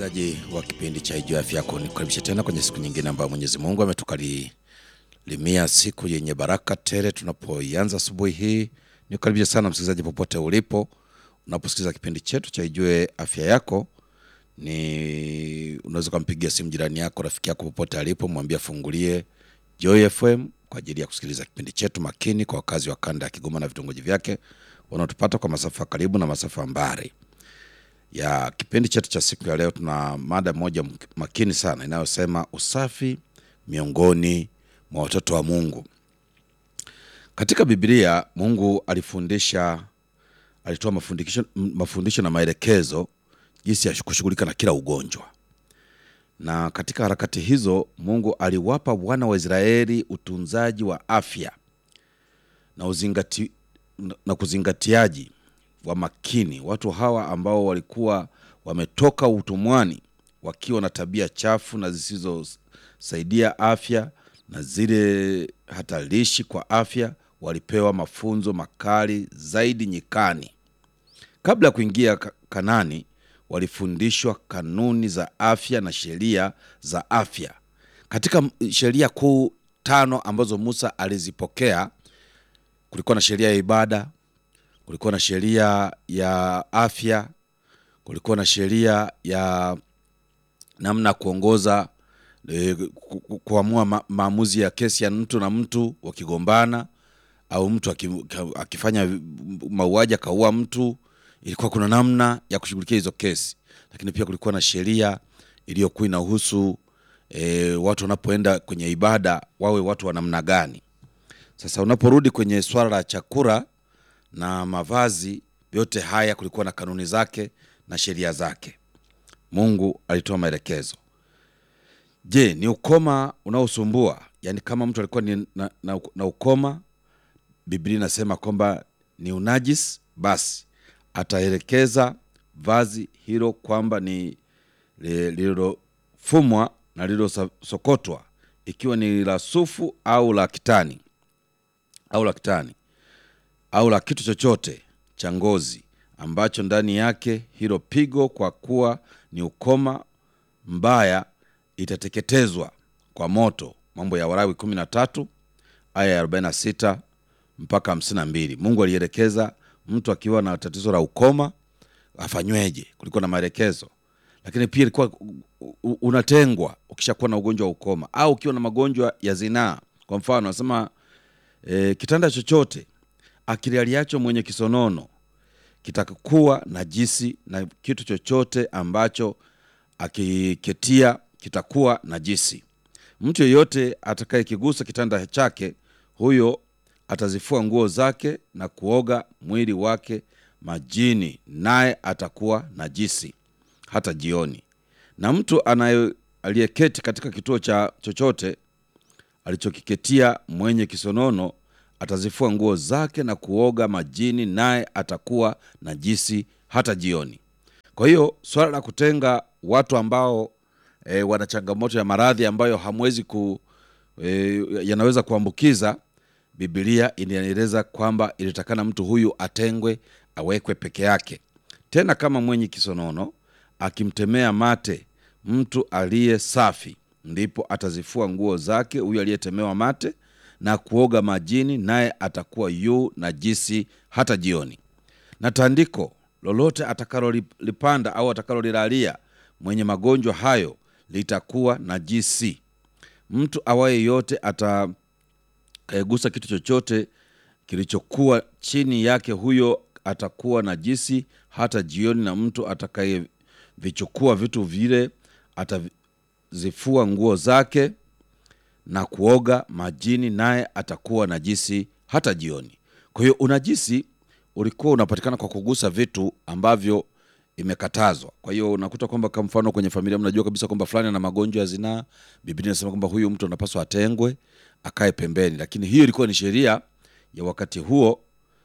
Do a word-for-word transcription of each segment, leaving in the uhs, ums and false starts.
Msikilizaji wa kipindi cha Ijue Afya Yako, nikukaribisha tena kwenye siku nyingine ambayo Mwenyezi Mungu ametukalimia siku yenye baraka tele tunapoianza asubuhi hii. Nikukaribisha sana msikilizaji popote ulipo. Unaposikiliza kipindi chetu cha Ijue Afya Yako, ni unaweza kumpigia simu jirani yako, rafiki yako popote alipo, mwambie fungulie Joy F M kwa ajili ya kusikiliza kipindi chetu makini kwa wakazi wa kanda ya Kigoma na vitongoji vyake wanaotupata kwa masafa karibu na masafa mbali. Ya kipindi chetu cha siku ya leo tuna mada moja makini sana inayosema usafi miongoni mwa watoto wa Mungu. Katika Biblia Mungu alifundisha alitoa mafundisho mafundisho na maelekezo jinsi ya kushughulika na kila ugonjwa. Na katika harakati hizo Mungu aliwapa wana wa Israeli utunzaji wa afya na uzingati na kuzingatiaji wa makini. Watu hawa ambao walikuwa wametoka utumwani wakiwa na tabia chafu na zisizosaidia afya na zile hatarishi kwa afya, walipewa mafunzo makali zaidi nyikani. Kabla ya kuingia Kanani, walifundishwa kanuni za afya na sheria za afya. Katika sheria kuu tano ambazo Musa alizipokea, kulikuwa na sheria ya ibada, kulikuwa na sheria ya afya, kulikuwa na sheria ya namna kuongoza e, kuamua ma, maamuzi ya kesi ya mtu na mtu wakigombana, au mtu akifanya mauaji kaua mtu, ilikuwa kuna namna ya kushughulikia hizo kesi. Lakini pia kulikuwa na sheria iliyokuwa inahusu e, watu wanapoenda kwenye ibada wawe watu wa namna gani. Sasa unaporudi kwenye swala la chakula na mavazi, yote haya kulikuwa na kanuni zake na sheria zake. Mungu alitoa maelekezo. Je, ni ukoma unaosumbua? Yaani kama mtu alikuwa ni na, na, na ukoma, Biblia inasema kwamba ni unajis, basi ataelekeza vazi hilo kwamba ni lililofumwa na lililosokotwa, ikiwa ni la sufu au la kitani au la kitani au la kitu chochote cha ngozi ambacho ndani yake hilo pigo, kwa kuwa ni ukoma mbaya, itateketezwa kwa moto. Mambo ya Walawi kumi na tatu aya ya arobaini na sita mpaka hamsini na mbili. Mungu alielekeza mtu akiwa na tatizo la ukoma afanyweje, kulikuwa na maelekezo. Lakini pia ilikuwa unatengwa ukishakuwa na ugonjwa wa ukoma au ukiwa na magonjwa ya zinaa. Kwa mfano anasema e, kitanda chochote akilialiacho mwenye kisonono kitakuwa najisi, na kitu chochote ambacho akiketia kitakuwa najisi. Mtu yeyote atakayekigusa kitanda chake, huyo atazifua nguo zake na kuoga mwili wake majini, naye atakuwa najisi hata jioni. Na mtu anaye aliyeketi katika kituo cha chochote alichokiketia mwenye kisonono atazifua nguo zake na kuoga majini, naye atakuwa najisi hata jioni. Kwa hiyo swala la kutenga watu ambao e, wana changamoto ya maradhi ambayo hamwezi ku e, yanaweza kuambukiza, Biblia inaeleza kwamba ilitakana mtu huyu atengwe, awekwe peke yake. Tena kama mwenye kisonono akimtemea mate mtu aliye safi, ndipo atazifua nguo zake huyu aliyetemewa mate na kuoga majini, naye atakuwa yu najisi hata jioni. Na tandiko lolote atakalolipanda au atakalolilalia mwenye magonjwa hayo litakuwa najisi. Mtu awaye yote atagusa kitu chochote kilichokuwa chini yake, huyo atakuwa najisi hata jioni. Na mtu atakayevichukua vitu vile atazifua nguo zake na kuoga majini, naye atakuwa najisi hata jioni. Kwa hiyo unajisi ulikuwa unapatikana kwa kugusa vitu ambavyo imekatazwa. Kwa hiyo unakuta kwamba kwa mfano kwenye familia mnajua kabisa kwamba fulani ana magonjwa ya zinaa, Biblia inasema kwamba huyu mtu anapaswa atengwe, akae pembeni. Lakini hiyo ilikuwa ni sheria ya wakati huo.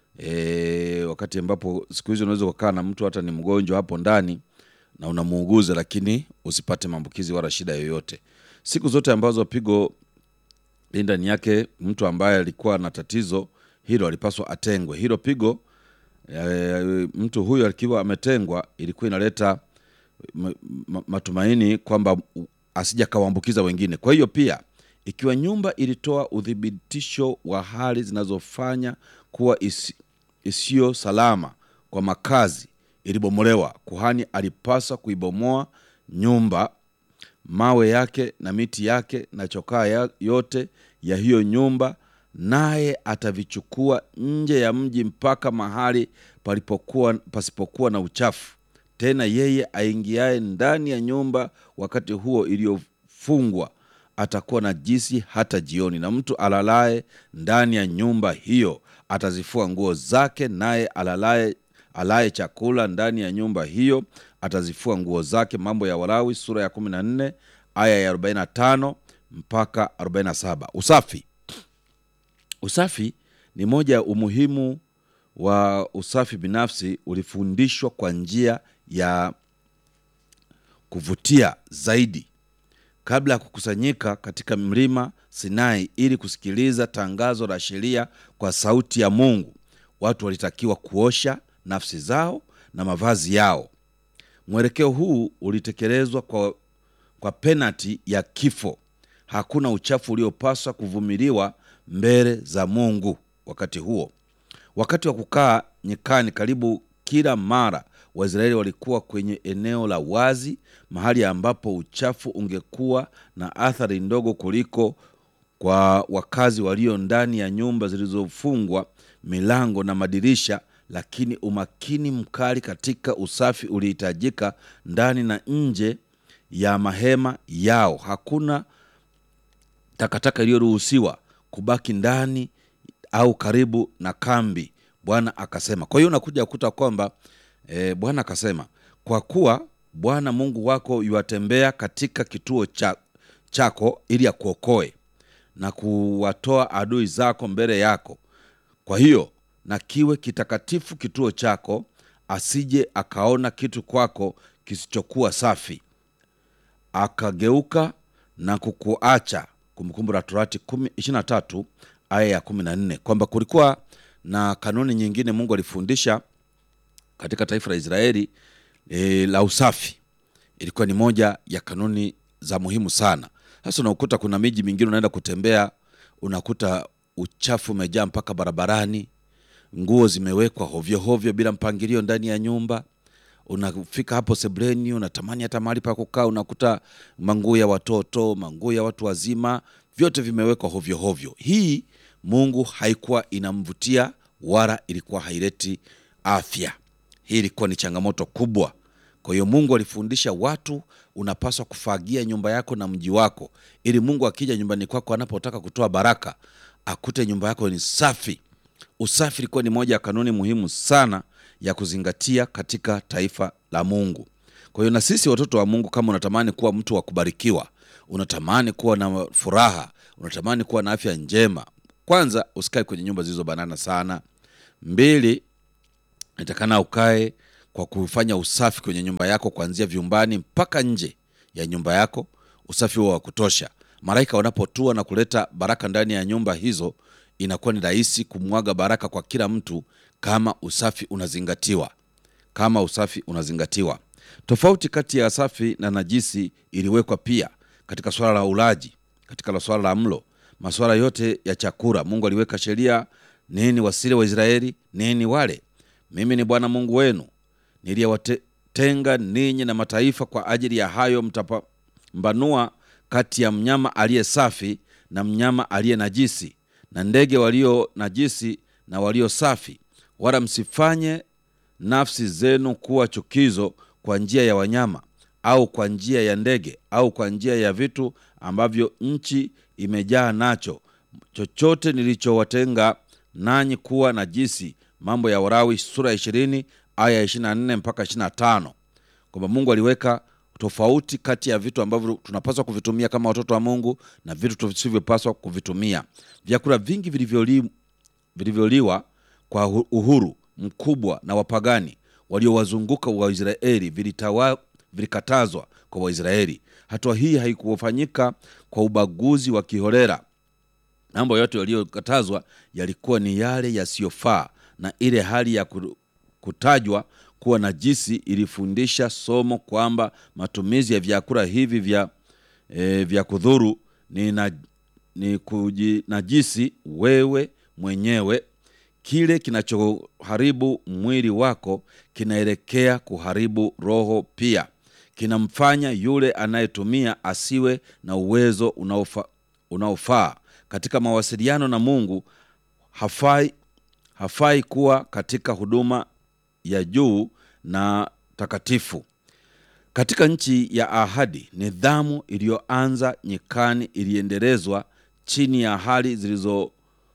E, wakati ambapo siku hizo unaweza kukaa na mtu hata ni mgonjwa hapo ndani na unamuuguza, lakini usipate maambukizi wala shida yoyote. Siku zote ambazo pigo ndani yake mtu ambaye alikuwa na tatizo hilo alipaswa atengwe. Hilo pigo e, mtu huyo akiwa ametengwa ilikuwa inaleta ma, ma, matumaini kwamba asija kawaambukiza wengine. Kwa hiyo pia ikiwa nyumba ilitoa uthibitisho wa hali zinazofanya kuwa isi, isiyo salama kwa makazi, ilibomolewa, kuhani alipaswa kuibomoa nyumba, mawe yake na miti yake na chokaa ya yote ya hiyo nyumba, naye atavichukua nje ya mji mpaka mahali palipokuwa pasipokuwa na uchafu. Tena yeye aingiaye ndani ya nyumba wakati huo iliyofungwa atakuwa najisi hata jioni, na mtu alalaye ndani ya nyumba hiyo atazifua nguo zake, naye alalaye alaye chakula ndani ya nyumba hiyo atazifua nguo zake. Mambo ya Walawi sura ya kumi na nne aya ya arobaini na tano mpaka arobaini na saba. Usafi. Usafi ni moja ya umuhimu wa usafi binafsi ulifundishwa kwa njia ya kuvutia zaidi. Kabla ya kukusanyika katika mlima Sinai ili kusikiliza tangazo la sheria kwa sauti ya Mungu, watu walitakiwa kuosha nafsi zao na mavazi yao. Mwelekeo huu ulitekelezwa kwa, kwa penalty ya kifo. Hakuna uchafu uliopaswa kuvumiliwa mbele za Mungu wakati huo. Wakati wa kukaa nyikani, karibu kila mara Waisraeli walikuwa kwenye eneo la wazi, mahali ambapo uchafu ungekuwa na athari ndogo kuliko kwa wakazi walio ndani ya nyumba zilizofungwa milango na madirisha. Lakini umakini mkali katika usafi ulihitajika ndani na nje ya mahema yao. Hakuna takataka iliyoruhusiwa kubaki ndani au karibu na kambi, Bwana akasema. Kwa hiyo unakuja kukuta kwamba e, Bwana akasema, kwa kuwa Bwana Mungu wako yuatembea katika kituo cha, chako ili akuokoe na kuwatoa adui zako mbele yako. Kwa hiyo na kiwe kitakatifu kituo chako, asije akaona kitu kwako kisichokuwa safi akageuka na kukuacha. Kumbukumbu la Torati ishirini na tatu aya ya kumi na nne. Kwamba kulikuwa na kanuni nyingine Mungu alifundisha katika taifa la Israeli e, la usafi. Ilikuwa ni moja ya kanuni za muhimu sana. Sasa unakuta kuna miji mingine unaenda kutembea, unakuta uchafu umejaa mpaka barabarani, nguo zimewekwa hovyo hovyo bila mpangilio ndani ya nyumba. Unafika hapo sebleni, unatamani hata mahali pa kukaa, unakuta manguo ya watoto, manguo ya watu wazima, vyote vimewekwa hovyo hovyo. Hii Mungu haikuwa inamvutia wala ilikuwa haileti afya. Hii ilikuwa ni changamoto kubwa. Kwa hiyo Mungu alifundisha watu, unapaswa kufagia nyumba yako na mji wako, ili Mungu akija nyumbani kwako anapotaka kutoa baraka, akute nyumba yako ni safi. Usafi ilikuwa ni moja ya kanuni muhimu sana ya kuzingatia katika taifa la Mungu. Kwa hiyo na sisi watoto wa Mungu, kama unatamani kuwa mtu wa kubarikiwa, unatamani kuwa na furaha, unatamani kuwa na afya njema, kwanza usikae kwenye nyumba zilizo banana sana. Mbili, nitakana ukae kwa kufanya usafi kwenye nyumba yako, kuanzia vyumbani mpaka nje ya nyumba yako. Usafi huo wa kutosha. Malaika wanapotua na kuleta baraka ndani ya nyumba hizo, inakuwa ni rahisi kumwaga baraka kwa kila mtu kama usafi unazingatiwa. Kama usafi unazingatiwa. Tofauti kati ya safi na najisi iliwekwa pia katika swala la ulaji, katika swala la mlo, masuala yote ya chakula. Mungu aliweka sheria, nini wasile wa Israeli, nini wale. Mimi ni Bwana Mungu wenu, niliyewatenga ninyi na mataifa. Kwa ajili ya hayo mtapambanua kati ya mnyama aliye safi na mnyama aliye najisi, na ndege walio najisi na walio safi. Wala msifanye nafsi zenu kuwa chukizo kwa njia ya wanyama, au kwa njia ya ndege, au kwa njia ya vitu ambavyo nchi imejaa nacho. Chochote nilichowatenga nanyi kuwa najisi. Mambo ya Walawi sura ya ishirini aya ishirini na nne mpaka ishirini na tano. Kwamba Mungu aliweka tofauti kati ya vitu ambavyo tunapaswa kuvitumia kama watoto wa Mungu na vitu tusivyopaswa kuvitumia. Vyakula vingi vilivyoliwa vilivyoliwa kwa uhuru mkubwa na wapagani waliowazunguka Waisraeli vilitawa vilikatazwa kwa Waisraeli. Hatua hii haikufanyika kwa ubaguzi wa kiholela. Mambo yote yaliyokatazwa yalikuwa ni yale yasiyofaa, na ile hali ya kutajwa kuwa najisi ilifundisha somo kwamba matumizi ya vyakula hivi vya, e, vya kudhuru ni, na, ni kujinajisi wewe mwenyewe. Kile kinachoharibu mwili wako kinaelekea kuharibu roho pia. Kinamfanya yule anayetumia asiwe na uwezo unaofaa unaofaa katika mawasiliano na Mungu. Hafai, hafai kuwa katika huduma ya juu na takatifu. Katika nchi ya ahadi, nidhamu iliyoanza nyikani iliendelezwa chini ya hali zilizo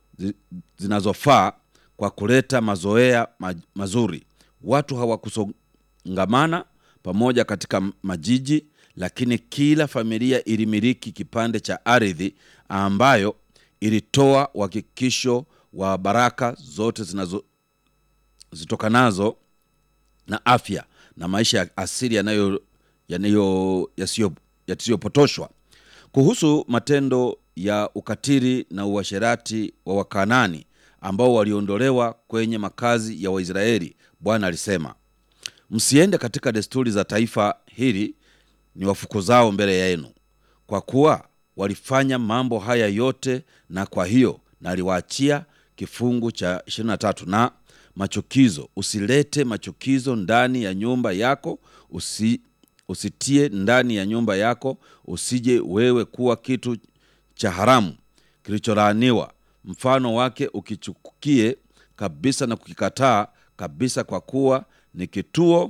zinazofaa kwa kuleta mazoea mazuri. Watu hawakusongamana pamoja katika majiji, lakini kila familia ilimiliki kipande cha ardhi ambayo ilitoa uhakikisho wa baraka zote zinazo zitokanazo na afya na maisha ya asili yanayo yanayo yasiyopotoshwa. Kuhusu matendo ya ukatili na uasherati wa Wakanaani ambao waliondolewa kwenye makazi ya Waisraeli, Bwana alisema, msiende katika desturi za taifa hili ni wafukuzao mbele yenu, kwa kuwa walifanya mambo haya yote, na kwa hiyo naliwaachia. Kifungu cha ishirini na tatu, na machukizo, usilete machukizo ndani ya nyumba yako, usi, usitie ndani ya nyumba yako, usije wewe kuwa kitu cha haramu kilicholaaniwa, mfano wake ukichukie kabisa na kukikataa kabisa, kwa kuwa ni kituo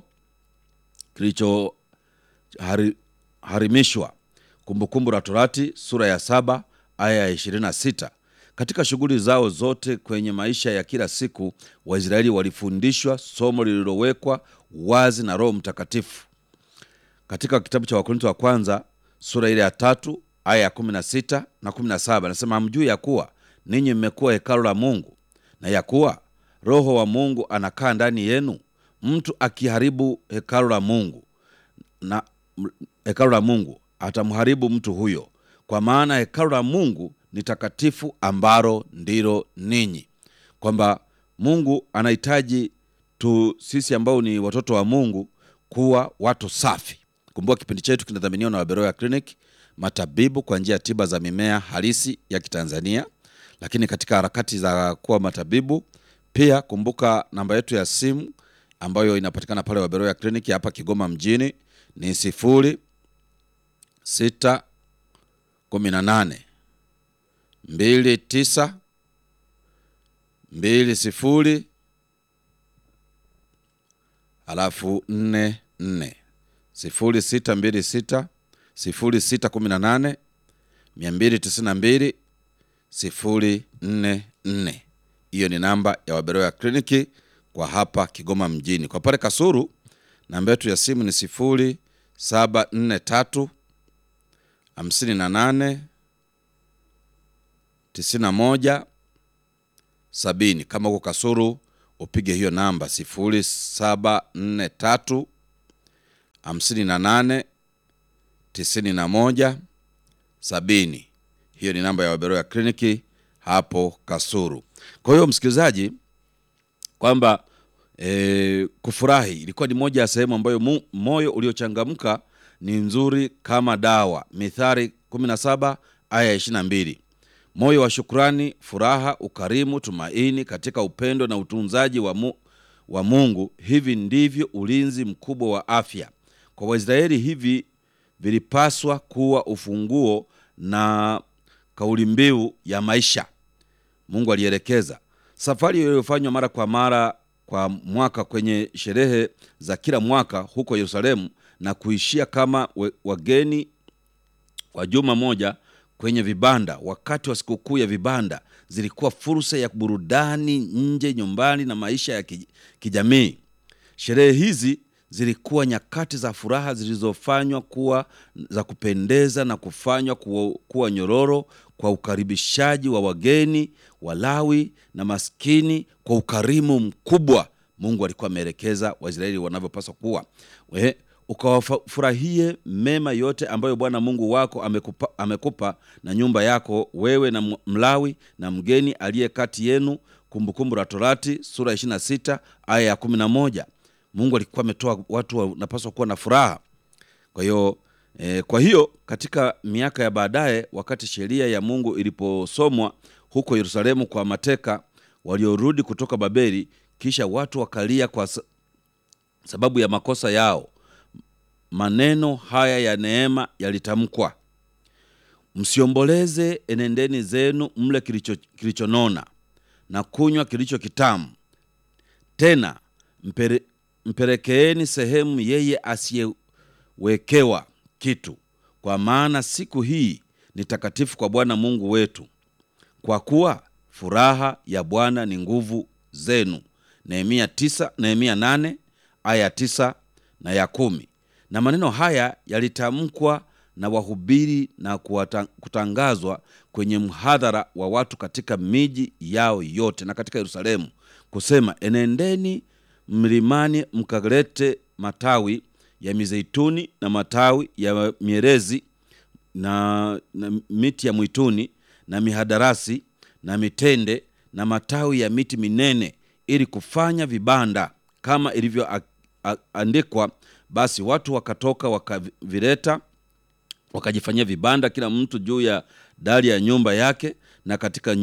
kilicho hari, harimishwa. Kumbukumbu la Torati sura ya saba aya ya ishirini na sita. Katika shughuli zao zote kwenye maisha ya kila siku, Waisraeli walifundishwa somo lililowekwa wazi na Roho Mtakatifu. Katika kitabu cha Wakorintho wa kwanza sura ile ya tatu aya ya kumi na sita na kumi na saba, nasema, hamjui ya kuwa ninyi mmekuwa hekalu la Mungu, na ya kuwa Roho wa Mungu anakaa ndani yenu? Mtu akiharibu hekalu la Mungu na hekalu la Mungu atamharibu mtu huyo, kwa maana hekalu la Mungu ni takatifu, ambalo ndilo ninyi. Kwamba Mungu anahitaji tu sisi ambao ni watoto wa Mungu kuwa watu safi. Kumbuka kipindi chetu kinadhaminiwa na Waberoya Clinic, matabibu kwa njia ya tiba za mimea halisi ya Kitanzania. Lakini katika harakati za kuwa matabibu pia, kumbuka namba yetu ya simu ambayo inapatikana pale Waberoya Clinic hapa Kigoma mjini ni sifuri sita kumi na nane mbili tisa mbili sifuri alafu nne nne, sifuri sita mbili sita sifuri sita kumi na nane mbili tisa mbili sifuri nne nne. Hiyo ni namba ya Waberoya Kliniki kwa hapa Kigoma mjini. Kwa pale Kasuru namba yetu ya simu ni sifuri saba nne tatu hamsini na nane tisini na moja sabini. Kama uko Kasuru upige hiyo namba sifuri saba nne tatu hamsini na nane tisini na moja sabini. Hiyo ni namba ya Waberoya Kliniki hapo Kasuru. Kwa hiyo msikilizaji, kwamba e, kufurahi ilikuwa ni moja ya sehemu ambayo mu, moyo uliochangamka ni nzuri kama dawa. Mithali kumi na saba aya ishirini na mbili. Moyo wa shukrani, furaha, ukarimu, tumaini katika upendo na utunzaji wa, mu, wa Mungu, hivi ndivyo ulinzi mkubwa wa afya. Kwa Waisraeli hivi vilipaswa kuwa ufunguo na kauli mbiu ya maisha. Mungu alielekeza safari iliyofanywa mara kwa mara kwa mwaka kwenye sherehe za kila mwaka huko Yerusalemu, na kuishia kama wageni kwa juma moja kwenye vibanda. Wakati wa sikukuu ya vibanda zilikuwa fursa ya burudani nje, nyumbani na maisha ya kijamii. Sherehe hizi zilikuwa nyakati za furaha zilizofanywa kuwa za kupendeza na kufanywa kuwa, kuwa nyororo kwa ukaribishaji wa wageni, Walawi na maskini kwa ukarimu mkubwa. Mungu alikuwa ameelekeza Waisraeli wanavyopaswa kuwa. We, ukawafurahie mema yote ambayo Bwana Mungu wako amekupa, amekupa na nyumba yako, wewe na Mlawi na mgeni aliye kati yenu. Kumbukumbu la Torati sura ishirini na sita aya ya kumi na moja. Mungu alikuwa ametoa watu wanapaswa kuwa na furaha. Kwa hiyo e, kwa hiyo katika miaka ya baadaye, wakati sheria ya Mungu iliposomwa huko Yerusalemu kwa mateka waliorudi kutoka Babeli, kisha watu wakalia kwa sababu ya makosa yao, maneno haya ya neema yalitamkwa: msiomboleze, enendeni zenu, mle kilicho kilichonona na kunywa kilicho kitamu. Tena mpere, mpelekeeni sehemu yeye asiyewekewa kitu, kwa maana siku hii ni takatifu kwa Bwana Mungu wetu, kwa kuwa furaha ya Bwana ni nguvu zenu. Nehemia tisa, Nehemia nane aya tisa na ya kumi. Na maneno haya yalitamkwa na wahubiri na kutangazwa kwenye mhadhara wa watu katika miji yao yote na katika Yerusalemu, kusema, enendeni mlimani mkalete matawi ya mizeituni na matawi ya mierezi na, na miti ya mwituni na mihadarasi na mitende na matawi ya miti minene, ili kufanya vibanda kama ilivyoandikwa. Basi watu wakatoka wakavileta, wakajifanyia vibanda, kila mtu juu ya dari ya nyumba yake, na katika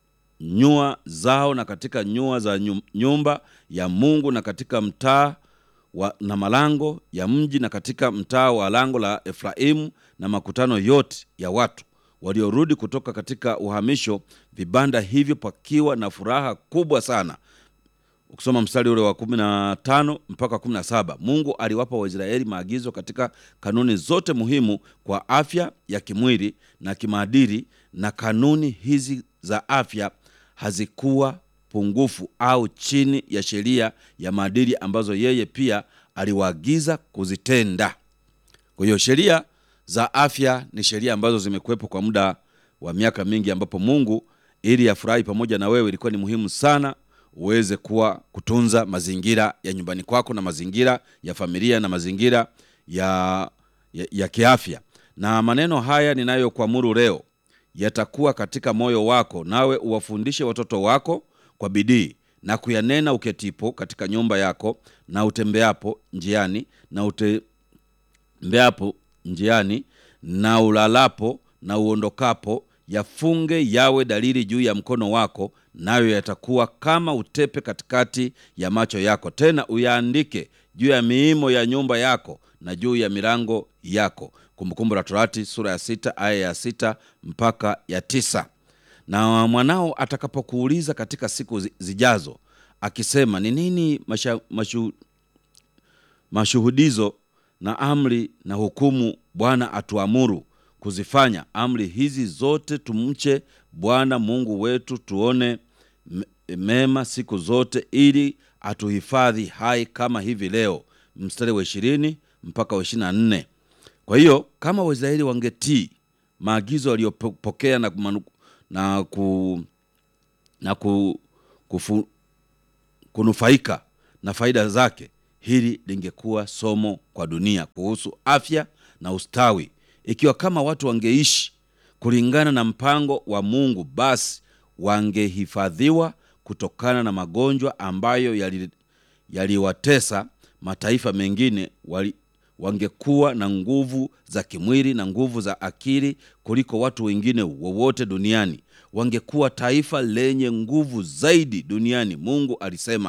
nyua zao, na katika nyua za nyumba ya Mungu, na katika mtaa na malango ya mji, na katika mtaa wa lango la Efraimu, na makutano yote ya watu waliorudi kutoka katika uhamisho, vibanda hivyo pakiwa na furaha kubwa sana. Ukisoma mstari ule wa kumi na tano mpaka kumi na saba, Mungu aliwapa Waisraeli maagizo katika kanuni zote muhimu kwa afya ya kimwili na kimaadili, na kanuni hizi za afya hazikuwa pungufu au chini ya sheria ya maadili ambazo yeye pia aliwaagiza kuzitenda. Kwa hiyo sheria za afya ni sheria ambazo zimekuwepo kwa muda wa miaka mingi, ambapo Mungu ili afurahi pamoja na wewe, ilikuwa ni muhimu sana uweze kuwa kutunza mazingira ya nyumbani kwako na mazingira ya familia na mazingira ya, ya, ya kiafya. Na maneno haya ninayokuamuru leo yatakuwa katika moyo wako, nawe uwafundishe watoto wako kwa bidii, na kuyanena uketipo katika nyumba yako, na utembeapo njiani, na utembeapo njiani, na ulalapo na uondokapo. Yafunge yawe dalili juu ya mkono wako, nayo yatakuwa kama utepe katikati ya macho yako. Tena uyaandike juu ya miimo ya nyumba yako na juu ya milango yako. Kumbukumbu la Torati sura ya sita aya ya sita mpaka ya tisa. Na mwanao atakapokuuliza katika siku zijazo akisema, ni nini masha, mashu, mashuhudizo na amri na hukumu Bwana atuamuru kuzifanya amri hizi zote, tumche Bwana Mungu wetu, tuone mema siku zote, ili atuhifadhi hai kama hivi leo. Mstari wa ishirini mpaka wa ishirini na nne. Kwa hiyo kama Waisraeli wangetii maagizo waliyopokea na, kumanu, na, ku, na ku, kufu, kunufaika na faida zake, hili lingekuwa somo kwa dunia kuhusu afya na ustawi. Ikiwa kama watu wangeishi kulingana na mpango wa Mungu, basi wangehifadhiwa kutokana na magonjwa ambayo yaliwatesa yali mataifa mengine. Wali, wangekuwa na nguvu za kimwili na nguvu za akili kuliko watu wengine wowote duniani. Wangekuwa taifa lenye nguvu zaidi duniani. Mungu alisema,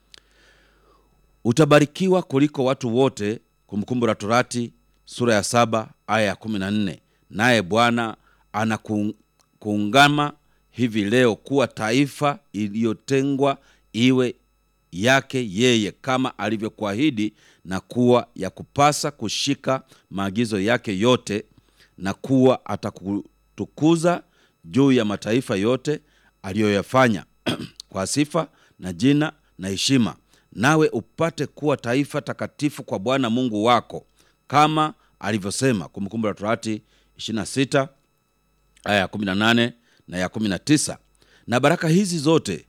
utabarikiwa kuliko watu wote. Kumbukumbu la Torati sura ya saba aya ya kumi na nne. Naye Bwana anakuungama hivi leo kuwa taifa iliyotengwa iwe yake yeye, kama alivyokuahidi, na kuwa ya kupasa kushika maagizo yake yote, na kuwa atakutukuza juu ya mataifa yote aliyoyafanya kwa sifa na jina na heshima, nawe upate kuwa taifa takatifu kwa Bwana Mungu wako, kama alivyosema. Kumbukumbu la Torati ishirini na sita aya ya kumi na nane na ya kumi na tisa. Na baraka hizi zote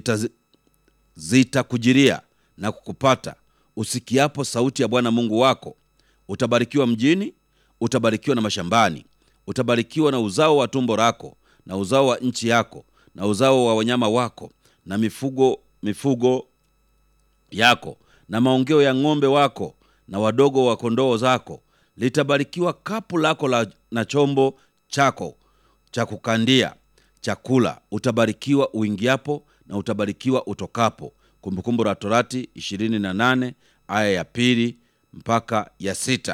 zitakujiria na kukupata usikiapo sauti ya Bwana Mungu wako. Utabarikiwa mjini, utabarikiwa na mashambani, utabarikiwa na uzao wa tumbo lako, na uzao wa nchi yako, na uzao wa wanyama wako, na mifugo mifugo yako, na maongeo ya ng'ombe wako na wadogo wa kondoo zako. Litabarikiwa kapu lako la, na chombo chako cha kukandia chakula. Utabarikiwa uingiapo na utabarikiwa utokapo. Kumbukumbu la Torati ishirini na nane aya ya pili mpaka ya sita.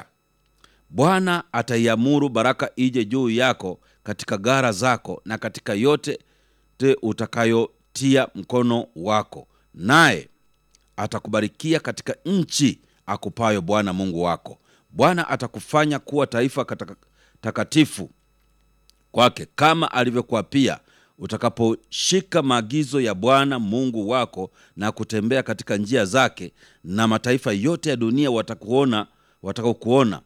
Bwana ataiamuru baraka ije juu yako katika gara zako na katika yote te utakayotia mkono wako, naye atakubarikia katika nchi akupayo Bwana Mungu wako. Bwana atakufanya kuwa taifa takatifu kwake, kama alivyokuapia, utakaposhika maagizo ya Bwana Mungu wako na kutembea katika njia zake. Na mataifa yote ya dunia watakuona, watakaokuona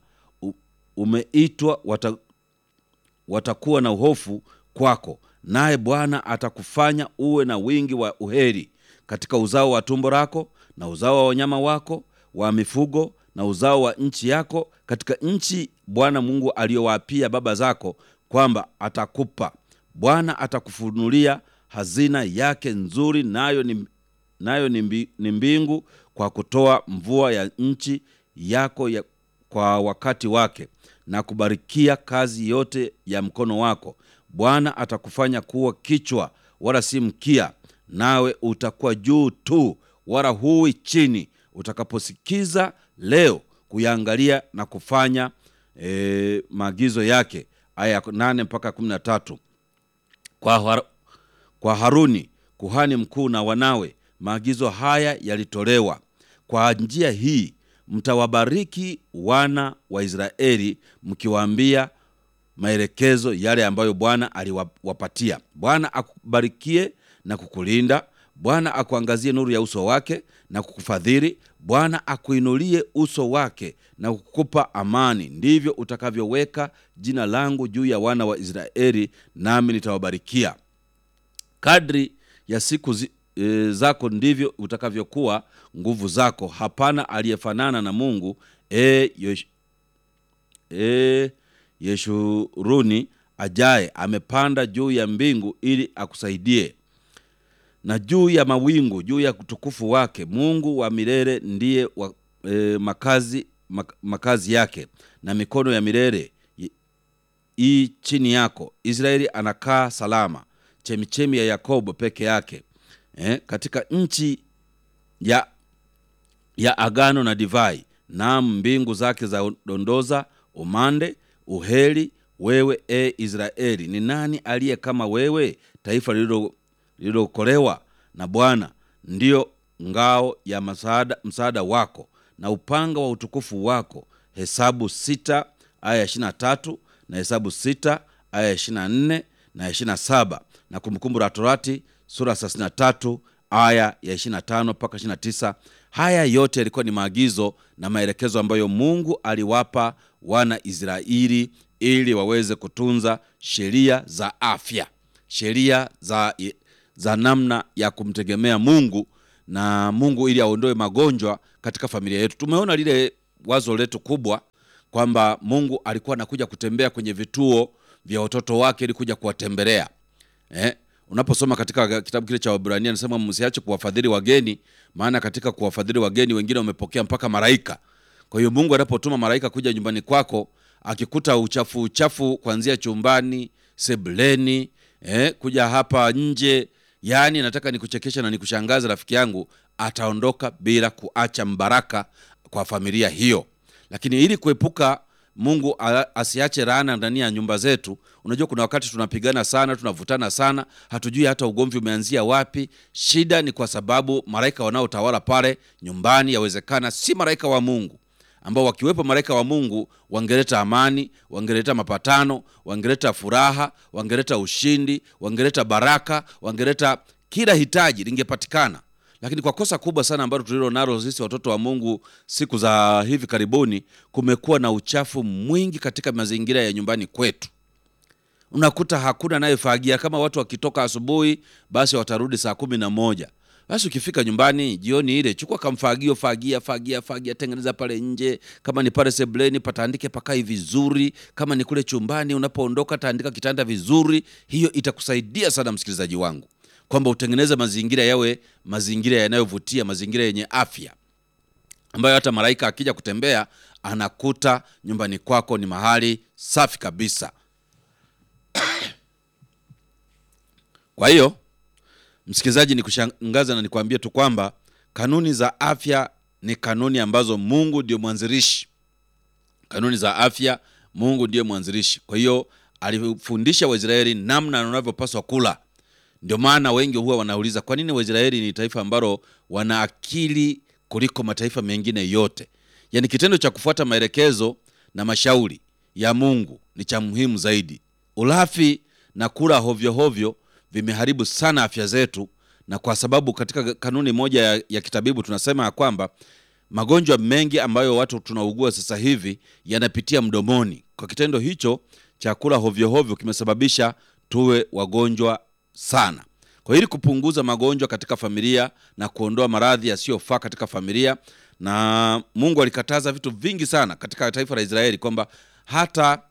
umeitwa, wata, watakuwa na hofu kwako. Naye Bwana atakufanya uwe na wingi wa uheri katika uzao wa tumbo lako na uzao wa wanyama wako wa mifugo na uzao wa nchi yako, katika nchi Bwana Mungu aliyowaapia baba zako kwamba atakupa. Bwana atakufunulia hazina yake nzuri, nayo ni, nayo ni mbingu, kwa kutoa mvua ya nchi yako ya, kwa wakati wake, na kubarikia kazi yote ya mkono wako. Bwana atakufanya kuwa kichwa wala si mkia, nawe utakuwa juu tu wala hui chini, utakaposikiza leo kuyaangalia na kufanya e, maagizo yake. Aya nane mpaka kumi na tatu. Kwa, har, kwa Haruni kuhani mkuu na wanawe maagizo haya yalitolewa. Kwa njia hii mtawabariki wana wa Israeli, mkiwaambia maelekezo yale ambayo Bwana aliwapatia. Bwana akubarikie na kukulinda. Bwana akuangazie nuru ya uso wake na kukufadhili. Bwana akuinulie uso wake na kukupa amani. Ndivyo utakavyoweka jina langu juu ya wana wa Israeli, nami nitawabarikia. Kadri ya siku zi, e, zako ndivyo utakavyokuwa nguvu zako. Hapana aliyefanana na Mungu. E, yosh, e Yeshuruni ajaye amepanda juu ya mbingu ili akusaidie, na juu ya mawingu, juu ya utukufu wake. Mungu wa milele ndiye wa, e, makazi, mak, makazi yake, na mikono ya milele i chini yako. Israeli anakaa salama, chemichemi ya Yakobo peke yake, eh, katika nchi ya, ya agano na divai. Naam, mbingu zake za dondoza umande uheri. Wewe e Israeli, ni nani aliye kama wewe, taifa lililo lililokolewa na Bwana? Ndiyo ngao ya msaada, msaada wako na upanga wa utukufu wako. Hesabu sita aya ishirini na tatu na Hesabu sita aya ishirini na nne na ishirini na saba, na Kumbukumbu la Torati sura thelathini na tatu aya ya ishirini na tano mpaka ishirini na tisa. Haya yote yalikuwa ni maagizo na maelekezo ambayo Mungu aliwapa wana Israeli ili waweze kutunza sheria za afya, sheria za, za namna ya kumtegemea Mungu na Mungu ili aondoe magonjwa katika familia yetu. Tumeona lile wazo letu kubwa kwamba Mungu alikuwa anakuja kutembea kwenye vituo vya watoto wake ili kuja kuwatembelea. Eh, unaposoma katika kitabu kile cha Waebrania anasema msiache kuwafadhili wageni, maana katika kuwafadhili wageni wengine wamepokea mpaka malaika. Kwa hiyo Mungu anapotuma malaika kuja nyumbani kwako, akikuta uchafu uchafu kuanzia chumbani, sebuleni, eh, kuja hapa nje, yani nataka nikuchekesha na nikushangaza rafiki yangu, ataondoka bila kuacha mbaraka kwa familia hiyo. Lakini ili kuepuka Mungu asiache laana ndani ya nyumba zetu, unajua kuna wakati tunapigana sana, tunavutana sana, hatujui hata ugomvi umeanzia wapi. Shida ni kwa sababu malaika wanaotawala pale nyumbani yawezekana si malaika wa Mungu, ambao wakiwepo malaika wa Mungu wangeleta amani, wangeleta mapatano, wangeleta furaha, wangeleta ushindi, wangeleta baraka, wangeleta kila hitaji lingepatikana. Lakini kwa kosa kubwa sana ambalo tulilo nalo sisi watoto wa Mungu siku za hivi karibuni, kumekuwa na uchafu mwingi katika mazingira ya nyumbani kwetu. Unakuta hakuna anayefagia. Kama watu wakitoka asubuhi, basi watarudi saa kumi na moja. Basi ukifika nyumbani jioni ile, chukua kamfagio, fagia fagia fagia, tengeneza pale nje. Kama ni pale sebuleni, pataandike pakai vizuri. Kama ni kule chumbani unapoondoka, taandika kitanda vizuri. Hiyo itakusaidia sana msikilizaji wangu, kwamba utengeneze mazingira yawe mazingira yanayovutia, mazingira yenye afya. ambayo hata malaika akija kutembea anakuta nyumbani kwako ni mahali safi kabisa. Kwa hiyo msikilizaji, ni kushangaza na nikwambie tu kwamba kanuni za afya ni kanuni ambazo Mungu ndio mwanzilishi. Kanuni za afya Mungu ndio mwanzilishi. Kwa hiyo alifundisha Waisraeli namna wanavyopaswa kula. Ndio maana wengi huwa wanauliza kwa nini Waisraeli ni taifa ambalo wana akili kuliko mataifa mengine yote. Yaani kitendo cha kufuata maelekezo na mashauri ya Mungu ni cha muhimu zaidi. Ulafi na kula hovyo hovyo vimeharibu sana afya zetu, na kwa sababu katika kanuni moja ya, ya kitabibu tunasema ya kwamba magonjwa mengi ambayo watu tunaugua sasa hivi yanapitia mdomoni. Kwa kitendo hicho cha kula hovyo hovyo kimesababisha tuwe wagonjwa sana. Kwa ili kupunguza magonjwa katika familia na kuondoa maradhi yasiyofaa katika familia, na Mungu alikataza vitu vingi sana katika taifa la Israeli kwamba hata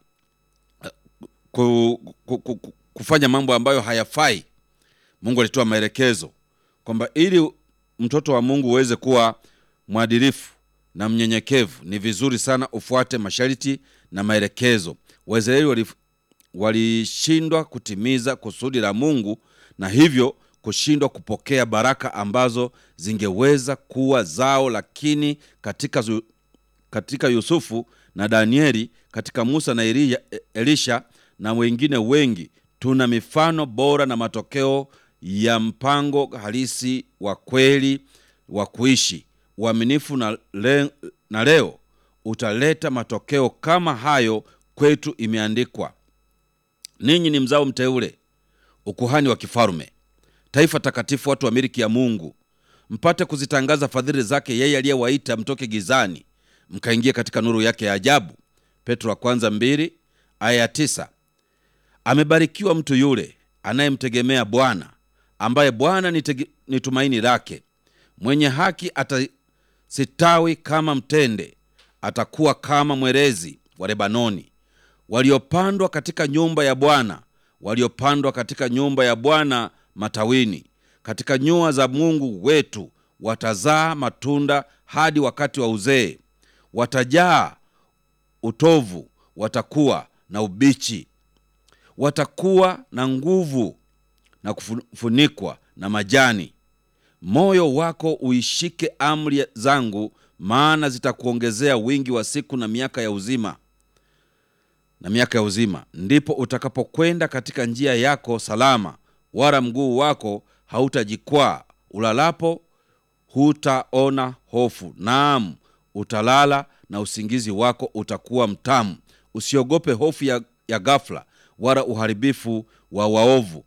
ku, ku, ku, kufanya mambo ambayo hayafai. Mungu alitoa maelekezo kwamba ili mtoto wa Mungu uweze kuwa mwadilifu na mnyenyekevu ni vizuri sana ufuate masharti na maelekezo. Waisraeli walishindwa kutimiza kusudi la Mungu, na hivyo kushindwa kupokea baraka ambazo zingeweza kuwa zao. Lakini katika zu, katika Yusufu na Danieli, katika Musa na Elia, Elisha na wengine wengi, tuna mifano bora na matokeo ya mpango halisi wa kweli wa kuishi uaminifu, na, le, na leo utaleta matokeo kama hayo kwetu. Imeandikwa, ninyi ni mzao mteule, ukuhani wa kifalme, taifa takatifu, watu wa miliki ya Mungu, mpate kuzitangaza fadhili zake yeye aliyewaita mtoke gizani mkaingia katika nuru yake ya ajabu. Petro wa kwanza mbili aya ya tisa. Amebarikiwa mtu yule anayemtegemea Bwana, ambaye Bwana ni, ni tumaini lake. Mwenye haki atasitawi kama mtende, atakuwa kama mwerezi wa Lebanoni. Waliopandwa katika nyumba ya Bwana, waliopandwa katika nyumba ya Bwana matawini, katika nyua za Mungu wetu, watazaa matunda hadi wakati wa uzee. Watajaa utovu, watakuwa na ubichi, watakuwa na nguvu na kufunikwa na majani. Moyo wako uishike amri zangu, maana zitakuongezea wingi wa siku na miaka ya uzima na miaka ya uzima. Ndipo utakapokwenda katika njia yako salama, wala mguu wako hautajikwaa. Ulalapo hutaona hofu, naam, utalala na usingizi wako utakuwa mtamu. Usiogope hofu ya, ya ghafla, wala uharibifu wa waovu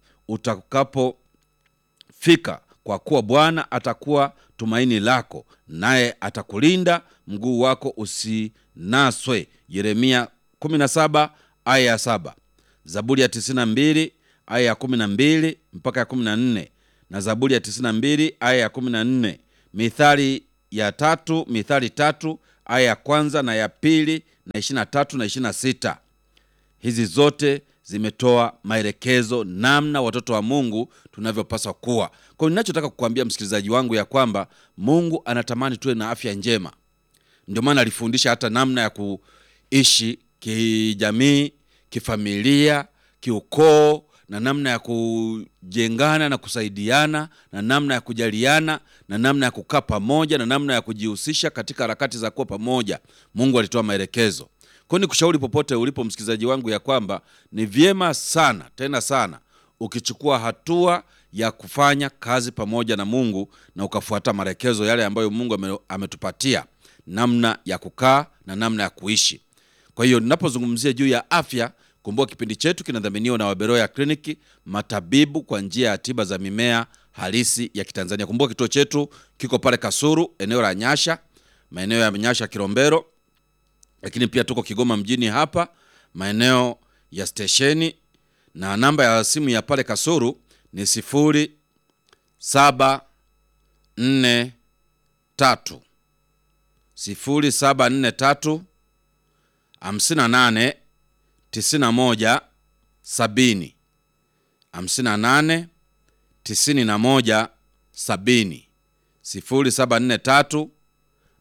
utakapofika, kwa kuwa Bwana atakuwa tumaini lako, naye atakulinda, mguu wako usinaswe. Yeremia kumi na saba aya ya saba. Zaburi ya tisini na mbili aya ya kumi na mbili mpaka ya kumi na nne, na Zaburi ya tisini na mbili aya ya kumi na nne. Mithali ya tatu, Mithali tatu aya ya kwanza na ya pili na ishirini na tatu na ishirini na sita. Hizi zote zimetoa maelekezo namna watoto wa Mungu tunavyopaswa kuwa. Kwa hiyo ninachotaka kukuambia msikilizaji wangu ya kwamba Mungu anatamani tuwe na afya njema. Ndio maana alifundisha hata namna ya kuishi kijamii, kifamilia, kiukoo, na namna ya kujengana na kusaidiana, na namna ya kujaliana, na namna ya kukaa pamoja, na namna ya kujihusisha katika harakati za kuwa pamoja. Mungu alitoa maelekezo. Kwa hiyo nikushauri popote ulipo msikilizaji wangu ya kwamba ni vyema sana, tena sana, ukichukua hatua ya kufanya kazi pamoja na Mungu na ukafuata maelekezo yale ambayo Mungu ametupatia, namna ya kukaa na namna ya kuishi. Kwa hiyo ninapozungumzia juu ya afya, kumbuka kipindi chetu kinadhaminiwa na Waberoya Kliniki, matabibu kwa njia ya tiba za mimea halisi ya Kitanzania. Kumbuka kituo chetu kiko pale Kasuru, eneo la Nyasha, maeneo ya Nyasha Kilombero, lakini pia tuko Kigoma mjini hapa, maeneo ya stesheni, na namba ya simu ya pale Kasuru ni sifuri saba nne tatu sifuri saba nne tatu hamsini na nane tisini na moja sabini hamsini na nane tisini na moja sabini sifuri saba nne tatu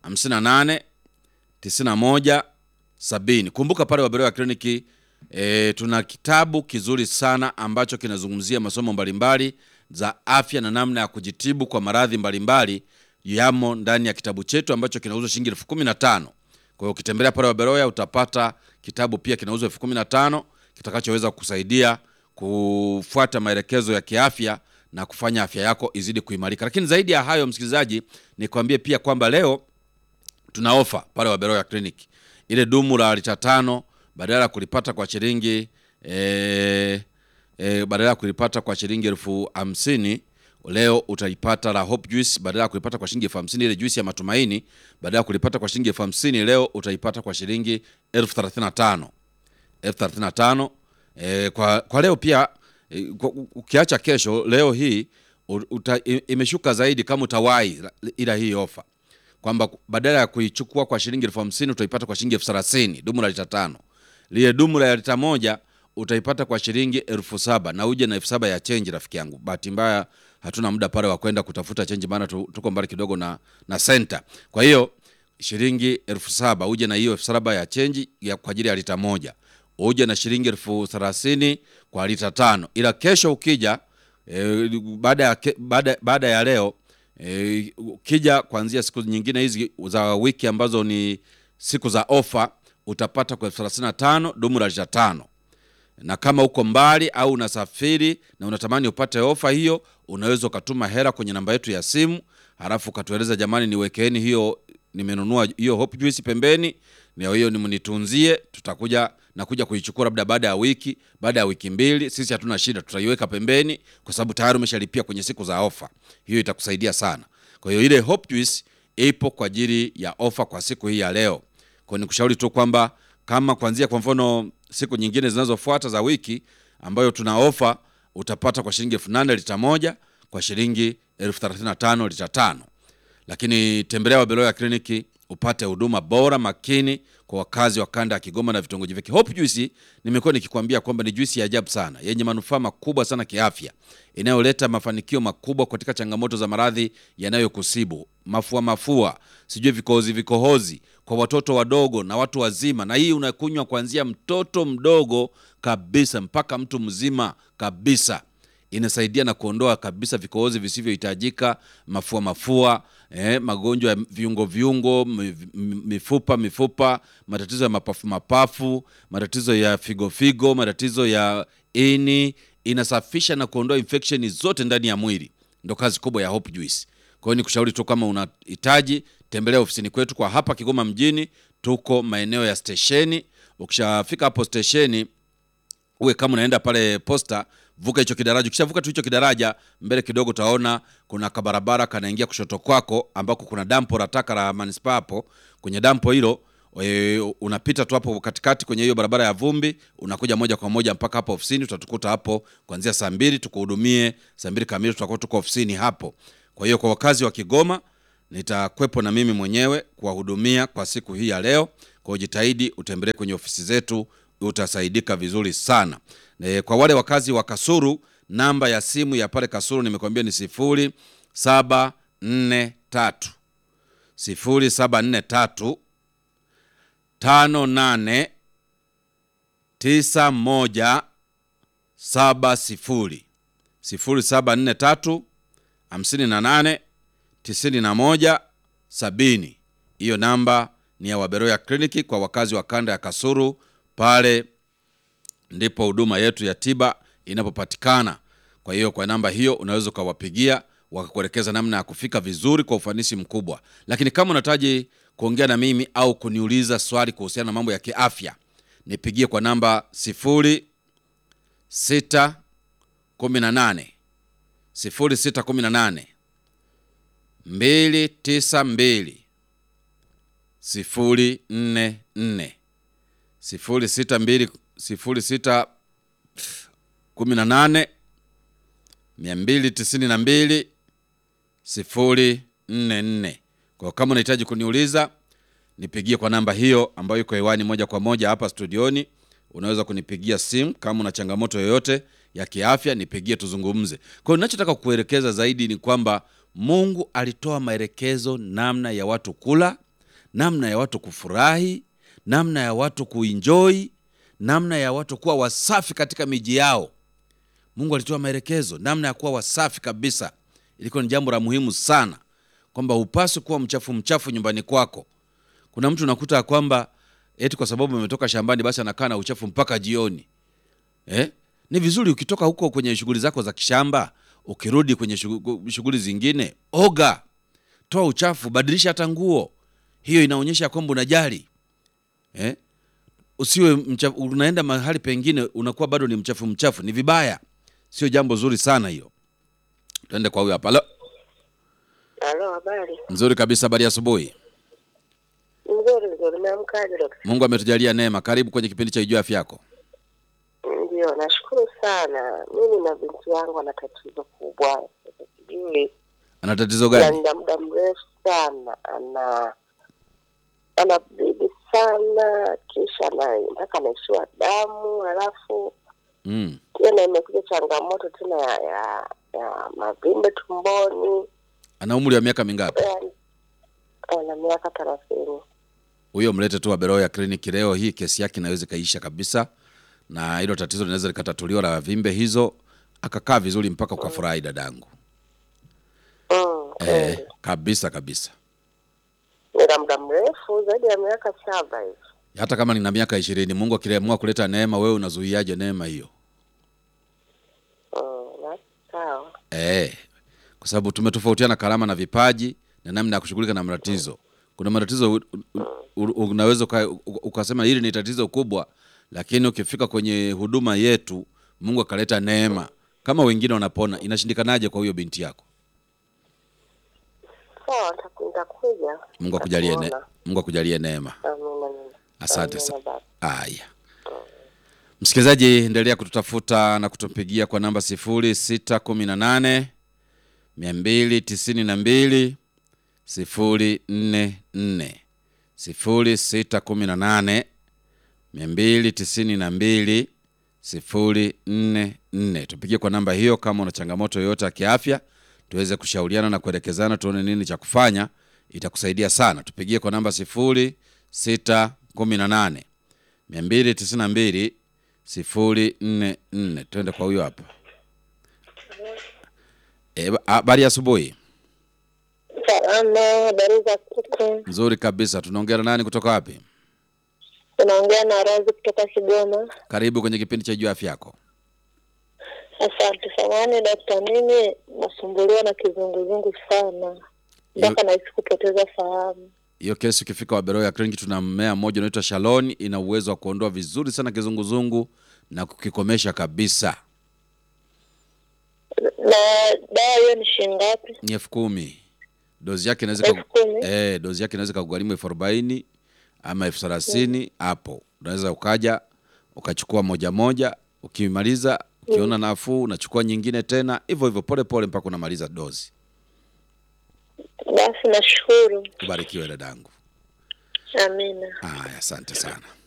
hamsini na nane tisini na moja sabini. Kumbuka pale Waberoya Kliniki e, tuna kitabu kizuri sana ambacho kinazungumzia masomo mbalimbali za afya na namna ya kujitibu kwa maradhi mbalimbali. Yamo ndani ya kitabu chetu ambacho kinauzwa shilingi elfu kumi na tano. Kwa hiyo ukitembelea pale Waberoya utapata kitabu pia kinauzwa elfu kumi na tano kitakachoweza kukusaidia kufuata maelekezo ya kiafya na kufanya afya yako izidi kuimarika. Lakini zaidi ya hayo, msikilizaji, nikwambie pia kwamba leo tuna ofa pale Waberoya Clinic. Ile dumu la lita tano badala ya kulipata kwa shilingi eh e, badala ya kulipata kwa shilingi elfu hamsini, leo utaipata la Hope Juice badala ya kulipata kwa shilingi elfu hamsini. Ile juice ya matumaini badala ya kulipata kwa shilingi elfu hamsini, leo utaipata kwa shilingi elfu thelathini na tano. elfu thelathini na tano e, kwa kwa leo pia e, kwa, ukiacha kesho, leo hii uta, imeshuka zaidi kama utawahi ila hii ofa, kwamba badala ya kuichukua kwa shilingi elfu hamsini utaipata kwa shilingi elfu thelathini dumu la lita tano. Lile dumu la lita moja utaipata kwa shilingi elfu saba na uje na elfu saba ya change. Rafiki yangu, bahati mbaya hatuna muda pale wa kwenda kutafuta change, maana tuko mbali kidogo na na center. Kwa hiyo shilingi elfu saba uje na hiyo elfu saba ya change ya kwa ajili ya lita moja, uje na shilingi elfu thelathini kwa lita tano. Ila kesho ukija e, baada ya baada baada ya leo e, ukija kuanzia siku nyingine hizi za wiki ambazo ni siku za ofa, utapata kwa elfu thelathini na tano dumu la lita tano. Na kama uko mbali au unasafiri na unatamani upate ofa hiyo, unaweza ukatuma hela kwenye namba yetu ya simu, halafu ukatueleza, jamani, niwekeeni hiyo, nimenunua hiyo Hope Juice pembeni, na hiyo nimnitunzie, tutakuja na kuja kuichukua labda baada ya wiki, baada ya wiki mbili. Sisi hatuna shida, tutaiweka pembeni kwa sababu tayari umeshalipia kwenye siku za ofa. Hiyo itakusaidia sana. Kwa hiyo ile Hope Juice ipo kwa ajili ya ofa kwa siku hii ya leo. Kwa nikushauri tu kwamba kama kuanzia kwa mfano siku nyingine zinazofuata za wiki ambayo tuna ofa, utapata kwa shilingi elfu nane lita moja, kwa shilingi elfu thelathini na tano lita tano. Lakini tembelea Waberoya Kliniki upate huduma bora makini kwa wakazi wa kanda ya Kigoma na vitongoji vyake. Hope Juice nimekuwa nikikwambia kwamba ni juice ya ajabu sana, yenye manufaa makubwa sana kiafya, inayoleta mafanikio makubwa katika changamoto za maradhi yanayokusibu, mafua mafua, sijui vikohozi vikohozi kwa watoto wadogo na watu wazima. Na hii unakunywa kuanzia mtoto mdogo kabisa mpaka mtu mzima kabisa. Inasaidia na kuondoa kabisa vikohozi visivyohitajika, mafua mafua, eh, magonjwa ya viungo viungo, mifupa mifupa, matatizo ya mapafu mapafu, matatizo ya figo figo, matatizo ya ini. Inasafisha na kuondoa infection zote ndani ya mwili. Ndio kazi kubwa ya Hope Juice. Kwa hiyo nikushauri tu, kama unahitaji, tembelea ofisini kwetu kwa hapa Kigoma mjini. Tuko maeneo ya stesheni. Ukishafika hapo stesheni, uwe kama unaenda pale posta, vuka hicho kidaraja. Ukishavuka tu hicho kidaraja, mbele kidogo utaona kuna kabarabara kanaingia kushoto kwako, ambako kuna dampo la taka la manispaa hapo. Kwenye dampo hilo e, unapita tu hapo katikati kwenye hiyo barabara ya vumbi, unakuja moja kwa moja mpaka hapo ofisini. Utatukuta hapo kuanzia saa mbili, tukuhudumie saa mbili kamili, tutakuwa tuko ofisini hapo. Kwa hiyo kwa wakazi wa Kigoma, nitakwepo na mimi mwenyewe kuwahudumia kwa siku hii ya leo. Kwa jitahidi utembelee kwenye ofisi zetu, utasaidika vizuri sana. E, kwa wale wakazi wa Kasulu, namba ya simu ya pale Kasulu nimekwambia ni sifuri saba nne tatu sifuri saba nne tatu tano nane tisa moja saba sifuri sifuri saba nne tatu hamsini na nane tisini na moja sabini. Hiyo namba ni ya Waberoya Kliniki kwa wakazi wa kanda ya Kasulu. Pale ndipo huduma yetu ya tiba inapopatikana. Kwa hiyo kwa namba hiyo unaweza kuwapigia wakakuelekeza namna ya kufika vizuri kwa ufanisi mkubwa. Lakini kama unahitaji kuongea na mimi au kuniuliza swali kuhusiana na mambo ya kiafya, nipigie kwa namba sifuri sita kumi na nane sifuri sita kumi na nane mbili tisa mbili sifuri nne nne sifuri sita mbili sifuri sita kumi na nane mbili tisa mbili sifuri nne nne. Kwa kama unahitaji kuniuliza, nipigie kwa namba hiyo ambayo iko hewani moja kwa moja hapa studioni. Unaweza kunipigia simu kama una changamoto yoyote ya kiafya, nipigie tuzungumze. Kwa hiyo ninachotaka kukuelekeza zaidi ni kwamba Mungu alitoa maelekezo namna ya watu kula, namna ya watu kufurahi, namna ya watu kuenjoy, namna ya watu kuwa wasafi katika miji yao. Mungu alitoa maelekezo namna ya kuwa wasafi kabisa. Ilikuwa ni jambo la muhimu sana kwamba upaswe kuwa mchafu mchafu nyumbani kwako. Kuna mtu unakuta kwamba eti kwa sababu umetoka shambani basi anakaa na uchafu mpaka jioni. Eh? Ni vizuri ukitoka huko kwenye shughuli zako za kishamba, ukirudi kwenye shughuli zingine, oga, toa uchafu, badilisha hata nguo. Hiyo inaonyesha kwamba unajali. Eh? Usiwe mchafu, unaenda mahali pengine unakuwa bado ni mchafu mchafu, ni vibaya. Sio jambo zuri sana hilo. Twende kwa huyu hapa. Halo. Halo, habari? Nzuri kabisa, habari asubuhi. Nzuri nzuri, nimeamkaje daktari? Mungu ametujalia neema. Karibu kwenye kipindi cha Ijue Afya Yako. Ndio, nashukuru sana. Mimi na binti yangu ana tatizo kubwa. Sijui ana tatizo gani? Ana muda mrefu sana, ana ana bibi sana, kisha na mpaka anaishiwa damu, alafu mm. tena imekuja changamoto tena ya, ya, ya mavimbe tumboni. Ana umri wa miaka mingapi? Ana miaka thelathini. Huyo mlete tu Waberoya kliniki leo hii, kesi yake inaweza kaisha kabisa. Na hilo tatizo linaweza likatatuliwa la vimbe hizo, akakaa vizuri mpaka ukafurahi dadangu. Mm, eh, mm. Kabisa kabisa. Nina muda mrefu zaidi ya miaka saba hivi. Hata kama nina miaka ishirini, Mungu akiamua kuleta neema, wewe unazuiaje neema hiyo? Mm, sawa. Eh. Kwa sababu tumetofautiana karama na vipaji na namna ya kushughulika na matatizo. Kuna matatizo unaweza ukasema hili ni tatizo kubwa, lakini ukifika kwenye huduma yetu Mungu akaleta neema, kama wengine wanapona, inashindikanaje kwa huyo binti yako? Sawa, nitakuja. Mungu akujalie neema. Mungu akujalie neema. Amina. Asante sana. Haya. Msikilizaji, endelea kututafuta na kutupigia kwa namba sifuri sita kumi na nane mia mbili tisini na mbili sifuri nne nne, sifuri sita kumi na nane mia mbili tisini na mbili sifuri nne nne. Tupigie kwa namba hiyo kama una changamoto yoyote ya kiafya, tuweze kushauriana na kuelekezana tuone nini cha kufanya, itakusaidia sana. Tupigie kwa namba sifuri sita kumi na nane mia mbili tisini na mbili sifuri nne nne. Twende kwa huyo hapa. Eh, habari asubuhi. Salama, habari za siku? Nzuri kabisa. Tunaongea na nani kutoka wapi? Tunaongea na Rose kutoka Kigoma. Karibu kwenye kipindi cha Ijue Afya Yako. Asante sana daktari, mimi nasumbuliwa na kizunguzungu sana. Mpaka nahisi kupoteza fahamu. Hiyo kesi ukifika Waberoya Clinic tuna mmea mmoja unaitwa Shalon, ina uwezo wa kuondoa vizuri sana kizunguzungu na kukikomesha kabisa. Na dawa hiyo ni shilingi ngapi? Ni elfu kumi. Dozi yake inaweza eh dozi yake inaweza kugharimu elfu arobaini ama elfu thelathini hapo. Mm. Unaweza ukaja ukachukua moja moja, ukimaliza ukiona mm. nafuu unachukua nyingine tena, hivyo hivyo pole pole mpaka unamaliza dozi. Basi nashukuru. Ubarikiwe dadangu. Amina. Ah, asante sana.